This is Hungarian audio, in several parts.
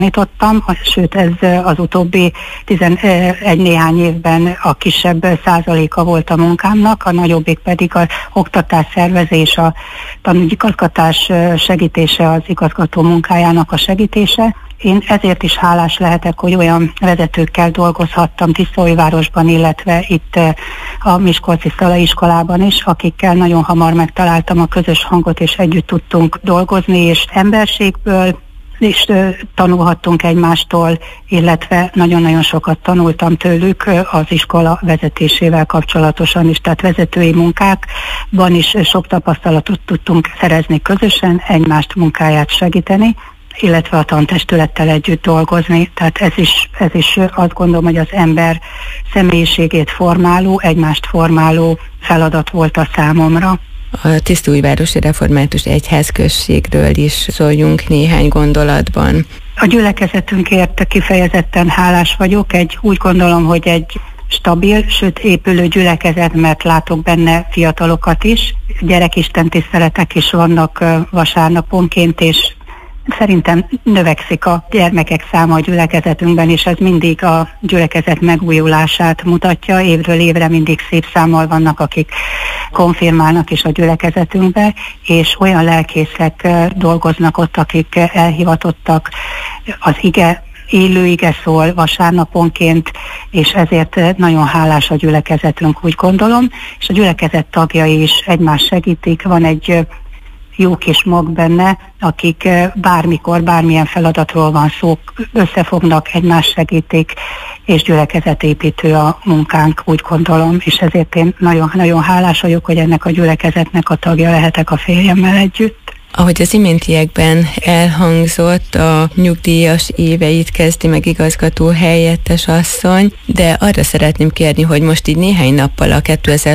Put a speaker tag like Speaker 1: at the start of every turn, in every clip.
Speaker 1: tanítottam, sőt ez az utóbbi 11 néhány évben a kisebb százaléka volt a munkámnak, a nagyobbik pedig az oktatás szervezés, a tanügyigazgatás segítése, az igazgató munkájának a segítése. Én ezért is hálás lehetek, hogy olyan vezetőkkel dolgozhattam Tiszaújvárosban, illetve itt a Miskolci Szalai iskolában is, akikkel nagyon hamar megtaláltam a közös hangot, és együtt tudtunk dolgozni, és emberségből is tanulhattunk egymástól, illetve nagyon-nagyon sokat tanultam tőlük az iskola vezetésével kapcsolatosan is, tehát vezetői munkákban is sok tapasztalatot tudtunk szerezni közösen, egymást munkáját segíteni, illetve a tantestülettel együtt dolgozni. Tehát ez is azt gondolom, hogy az ember személyiségét formáló, egymást formáló feladat volt a számomra.
Speaker 2: A Tiszaújvárosi Református Egyházközségről is szóljunk néhány gondolatban.
Speaker 1: A gyülekezetünkért kifejezetten hálás vagyok. Úgy gondolom, hogy egy stabil, sőt épülő gyülekezet, mert látok benne fiatalokat is. Gyerekisten tiszteletek is vannak vasárnaponként, és szerintem növekszik a gyermekek száma a gyülekezetünkben, és ez mindig a gyülekezet megújulását mutatja. Évről évre mindig szép számmal vannak, akik konfirmálnak is a gyülekezetünkbe, és olyan lelkészek dolgoznak ott, akik elhivatottak, az élő ige szól vasárnaponként, és ezért nagyon hálás a gyülekezetünk, úgy gondolom, és a gyülekezet tagjai is egymást segítik. Van egy jó kis mag benne, akik bármikor, bármilyen feladatról van szó, összefognak, egymást segítik, és gyülekezetépítő a munkánk, úgy gondolom, és ezért én nagyon hálás vagyok, hogy ennek a gyülekezetnek a tagja lehetek a férjemmel együtt.
Speaker 2: Ahogy az iméntiekben elhangzott, a nyugdíjas éveit kezdi meg igazgató helyettes asszony, de arra szeretném kérni, hogy most így néhány nappal a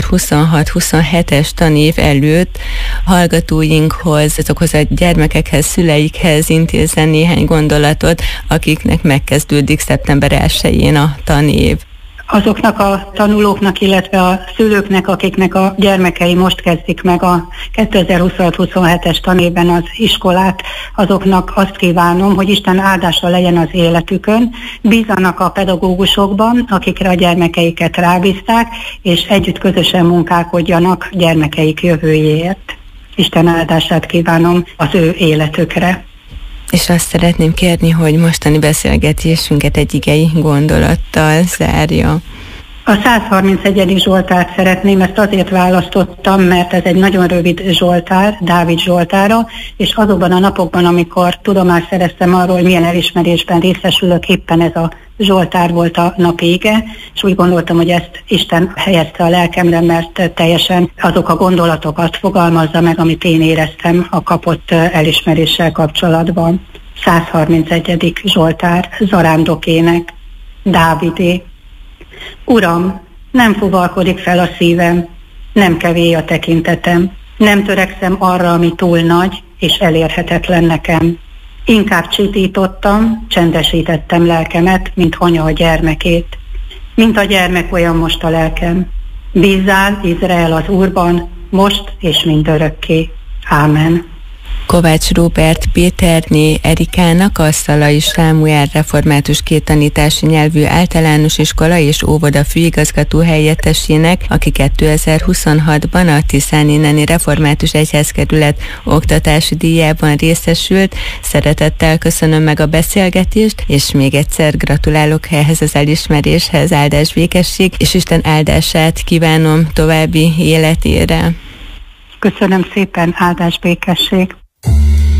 Speaker 2: 2026-27-es tanév előtt hallgatóinkhoz, azokhoz a gyermekekhez, szüleikhez intézzen néhány gondolatot, akiknek megkezdődik szeptember 1-én a tanév.
Speaker 1: Azoknak a tanulóknak, illetve a szülőknek, akiknek a gyermekei most kezdik meg a 2026-27-es tanévben az iskolát, azoknak azt kívánom, hogy Isten áldása legyen az életükön, bízzanak a pedagógusokban, akikre a gyermekeiket rábízták, és együtt közösen munkálkodjanak gyermekeik jövőjéért. Isten áldását kívánom az ő életükre.
Speaker 2: És azt szeretném kérni, hogy mostani beszélgetésünket egy igei gondolattal zárja.
Speaker 1: A 131. Zsoltárt szeretném, ezt azért választottam, mert ez egy nagyon rövid zsoltár, Dávid zsoltára, és azokban a napokban, amikor tudomást szereztem arról, hogy milyen elismerésben részesülök, éppen ez a zsoltár volt a napi ige, és úgy gondoltam, hogy ezt Isten helyezte a lelkemre, mert teljesen azok a gondolatokat fogalmazza meg, amit én éreztem a kapott elismeréssel kapcsolatban. 131. zsoltár, zarándokének, Dávidé. Uram, nem fuvalkodik fel a szívem, nem kevély a tekintetem, nem törekszem arra, ami túl nagy és elérhetetlen nekem. Inkább csitítottam, csendesítettem lelkemet, mint anya a gyermekét. Mint a gyermek, olyan most a lelkem. Bízzál, Izrael, az Úrban, most és mindörökké. Ámen.
Speaker 2: Kovács Róbert Péterné Erikának, a Szalai Sámuel Református Kéttanítási Nyelvű Általános Iskola és Óvoda főigazgató helyettesének, aki 2026-ban a Tiszáni Neni Református Egyházkerület oktatási díjában részesült. Szeretettel köszönöm meg a beszélgetést, és még egyszer gratulálok ehhez az elismeréshez, áldás, békesség, és Isten áldását kívánom további életére.
Speaker 1: Köszönöm szépen, áldás, békesség.